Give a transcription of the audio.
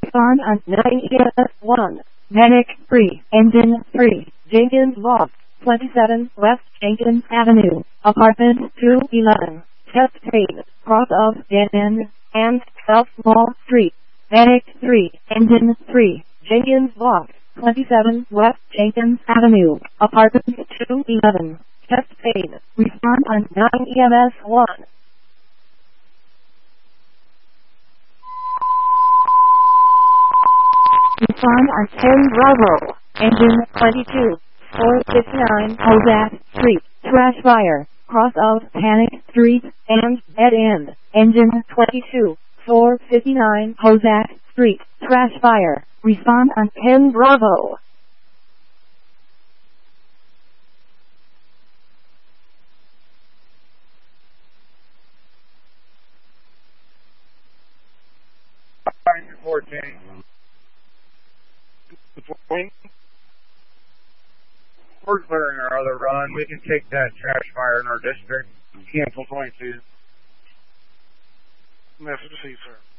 Respond on 9 EMS1. Medic 3, Engine 3, Jenkins Loft, 27 West Jenkins Avenue, Apartment 211, Test Pane, cross of Dead End, and South Mall Street. Medic 3, Engine 3, Jenkins Loft, 27 West Jenkins Avenue, Apartment 211, Test Pane. Respond on 9 EMS1. Respond on 10 Bravo, Engine 22, 459 Hozat Street, Trash Fire, cross of Panic Street, and Dead End. Engine 22, 459 Hozat Street, Trash Fire. Respond on 10 Bravo. Between we're clearing our other run. We can take that trash fire in our district. Cancel 22. Message received, sir.